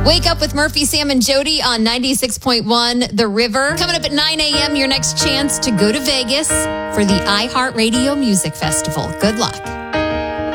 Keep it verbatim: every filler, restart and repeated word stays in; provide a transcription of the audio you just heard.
Wake up with Murphy, Sam, and Jody on ninety-six point one The River. Coming up at nine a.m., your next chance to go to Vegas for the iHeartRadio Music Festival. Good luck.